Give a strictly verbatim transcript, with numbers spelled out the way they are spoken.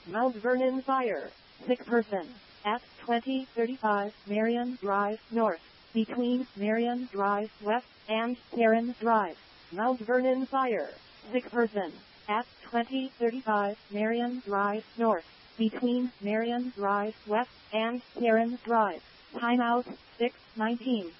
Mount Vernon Fire. Sick person. At twenty thirty-five Marion Drive North. Between Marion Drive West and Heron Drive. Mount Vernon Fire. Sick person. At twenty thirty-five Marion Drive North. Between Marion Drive West and Heron Drive. Timeout six nineteen.